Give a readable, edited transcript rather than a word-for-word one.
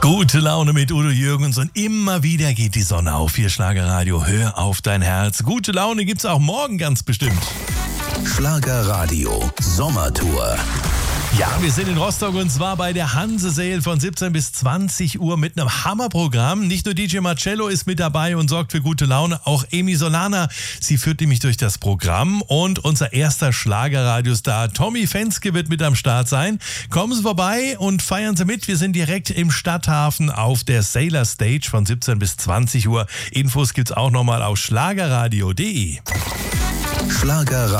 Gute Laune mit Udo Jürgens und immer wieder geht die Sonne auf. Hier Schlagerradio, hör auf dein Herz. Gute Laune gibt's auch morgen ganz bestimmt. Schlagerradio Sommertour. Ja, wir sind in Rostock und zwar bei der Hanse-Sale von 17 bis 20 Uhr mit einem Hammerprogramm. Nicht nur DJ Marcello ist mit dabei und sorgt für gute Laune, auch Emi Solana. Sie führt nämlich durch das Programm und unser erster Schlagerradiostar Tommy Fenske wird mit am Start sein. Kommen Sie vorbei und feiern Sie mit. Wir sind direkt im Stadthafen auf der Sailor Stage von 17 bis 20 Uhr. Infos gibt's auch nochmal auf schlagerradio.de. Schlagerradio.